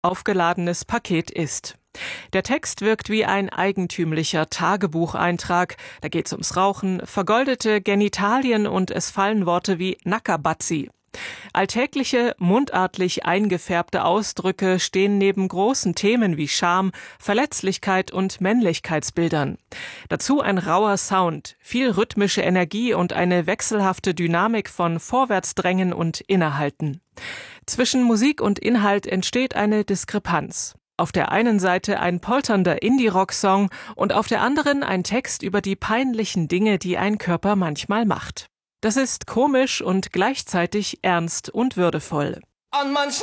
aufgeladenes Paket ist. Der Text wirkt wie ein eigentümlicher Tagebucheintrag. Da geht's ums Rauchen, vergoldete Genitalien und es fallen Worte wie Nackerbatzi. Alltägliche, mundartlich eingefärbte Ausdrücke stehen neben großen Themen wie Scham, Verletzlichkeit und Männlichkeitsbildern. Dazu ein rauer Sound, viel rhythmische Energie und eine wechselhafte Dynamik von Vorwärtsdrängen und Innehalten. Zwischen Musik und Inhalt entsteht eine Diskrepanz. Auf der einen Seite ein polternder Indie-Rock-Song und auf der anderen ein Text über die peinlichen Dinge, die ein Körper manchmal macht. Das ist komisch und gleichzeitig ernst und würdevoll. An manchen